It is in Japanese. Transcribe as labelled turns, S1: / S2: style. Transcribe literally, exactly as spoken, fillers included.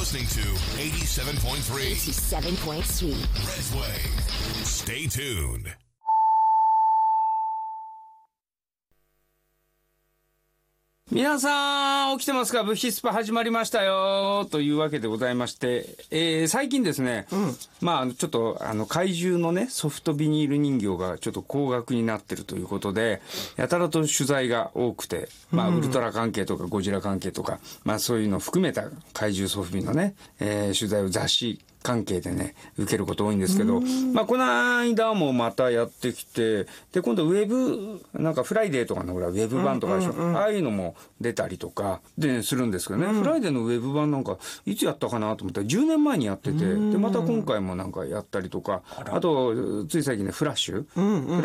S1: listening to eighty-seven point three
S2: eighty-seven point three
S1: Redway. Stay tuned.
S3: 皆さん起きてますか？物質スパ始まりましたよというわけでございまして、えー、最近ですね、うん、まあちょっとあの怪獣のねソフトビニール人形がちょっと高額になってるということでやたらと取材が多くて、まあウルトラ関係とかゴジラ関係とか、まあそういうのを含めた怪獣ソフビのね、えー、取材を雑誌関係でね受けること多いんですけど、まあこの間もまたやってきて、で今度ウェブなんかフライデーとかのほらウェブ版とかでしょ、うんうんうん、ああいうのも出たりとかで、ね、するんですけどね、うん、フライデーのウェブ版なんかいつやったかなと思ったらじゅうねんまえにやってて、でまた今回もなんかやったりとか、 あ, あとつい最近ねフラッシュ、うんうん